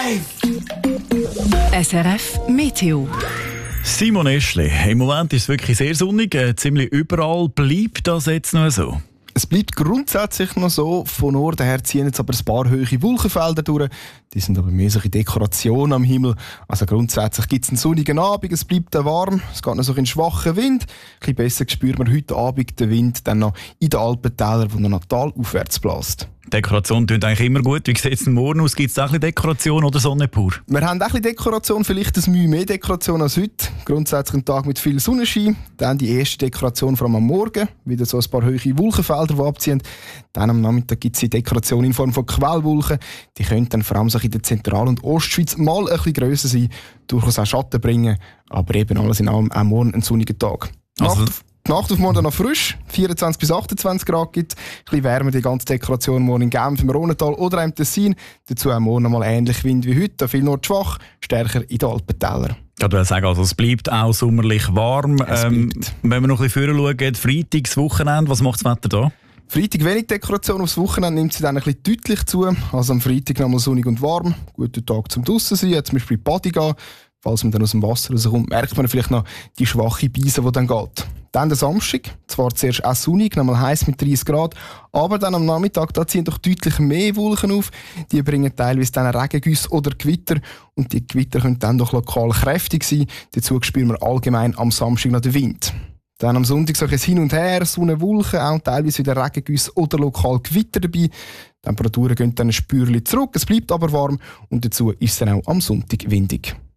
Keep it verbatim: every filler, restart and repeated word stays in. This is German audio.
S R F Meteo. Simon Eschli, im Moment ist es wirklich sehr sonnig, äh, ziemlich überall. Bleibt das jetzt noch so? Es bleibt grundsätzlich noch so. Von Norden her ziehen jetzt aber ein paar hohe Wolkenfelder durch. Die sind aber mehr solche Dekorationen am Himmel. Also grundsätzlich gibt es einen sonnigen Abend, es bleibt warm, es geht noch so ein schwacher Wind. Ein bisschen besser spürt man heute Abend den Wind dann noch in den Alpentälern, wo noch talaufwärts bläst. Dekoration klingt eigentlich immer gut. Wie sieht es denn morgen aus? Gibt es auch ein bisschen Dekoration oder Sonne pur? Wir haben auch ein bisschen Dekoration, vielleicht ein Mühe mehr Dekoration als heute. Grundsätzlich ein Tag mit viel Sonnenschein. Dann die erste Dekoration vor allem am Morgen. Wieder so ein paar hohe Wolkenfelder, die abziehen. Dann am Nachmittag gibt es die Dekoration in Form von Quellwolken. Die können dann vor allem in der Zentral- und Ostschweiz mal ein bisschen grösser sein, durchaus auch Schatten bringen. Aber eben alles in allem auch morgen ein sonniger Tag. Also Nacht Die Nacht auf morgen noch frisch, vierundzwanzig bis achtundzwanzig Grad gibt. Ein bisschen wärmer die ganze Dekoration morgen in Genf, im Rhontal oder im Tessin. Dazu auch morgen mal ähnlich Wind wie heute, viel nordschwach, stärker in den Alpentälern. Ich würde sagen, also es bleibt auch sommerlich warm. Es Ähm, bleibt. wenn wir noch ein bisschen vorher schauen, Freitags Wochenende, was macht das Wetter da? Freitag wenig Dekoration, aufs Wochenende nimmt sie dann ein bisschen deutlich zu. Also am Freitag nochmal sonnig und warm, guter Tag zum draussen sein, zum Beispiel Badi gehen. Falls man dann aus dem Wasser rauskommt, merkt man vielleicht noch die schwache Beise, die dann geht. Dann der Samstag, zwar zuerst auch sonnig, nochmal heiß mit dreißig Grad, aber dann am Nachmittag da ziehen doch deutlich mehr Wolken auf. Die bringen teilweise dann Regengüsse oder Gewitter und die Gewitter können dann doch lokal kräftig sein. Dazu spüren wir allgemein am Samstag noch den Wind. Dann am Sonntag so ein Hin und Her, Sonne, Wolken, auch teilweise wieder Regengüsse oder lokal Gewitter dabei. Die Temperaturen gehen dann ein Spürchen zurück, es bleibt aber warm und dazu ist es dann auch am Sonntag windig.